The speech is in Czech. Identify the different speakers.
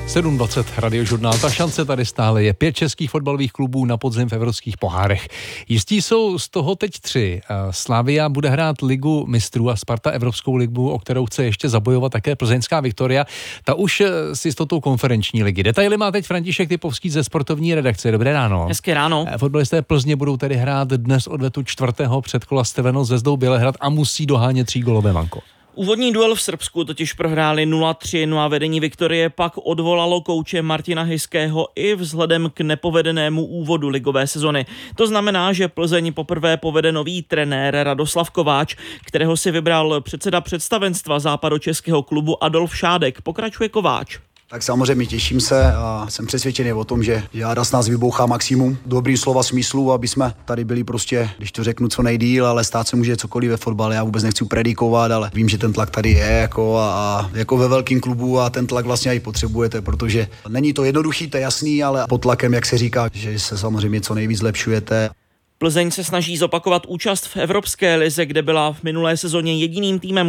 Speaker 1: 7:20 Radiožurnál. Ta šance tady stále je. 5 českých fotbalových klubů na podzim v evropských pohárech. Jistí jsou z toho teď 3. Slavia bude hrát Ligu mistrů a Sparta Evropskou ligu, o kterou chce ještě zabojovat také plzeňská Viktoria. Ta už s jistotou konferenční ligy. Detaily má teď František Typovský ze sportovní redakce. Dobré ráno.
Speaker 2: Hezké ráno.
Speaker 1: Fotbalisté Plzně budou tedy hrát dnes odvetu 4. předkola s Crvenou Zvezdou Bělehrad a musí dohánět 3gólové manko.
Speaker 2: Úvodní duel v Srbsku totiž prohráli 0-3, no a vedení Viktorie pak odvolalo kouče Martina Hyského i vzhledem k nepovedenému úvodu ligové sezony. To znamená, že Plzeň poprvé povede nový trenér Radoslav Kováč, kterého si vybral předseda představenstva západočeského klubu Adolf Šádek. Pokračuje Kováč.
Speaker 3: Tak samozřejmě těším se a jsem přesvědčený o tom, že Jára s nás vybouchá maximum. Dobrý slova smyslu, aby jsme tady byli prostě, když to řeknu, co nejdýl, ale stát se může cokoliv ve fotbale. Já vůbec nechci predikovat, ale vím, že ten tlak tady je a jako ve velkém klubu a ten tlak vlastně i potřebujete, protože není to jednoduchý, to je jasný, ale pod tlakem, jak se říká, že se samozřejmě co nejvíc zlepšujete.
Speaker 2: Plzeň se snaží zopakovat účast v Evropské lize, kde byla v minulé sezóně jediným týmem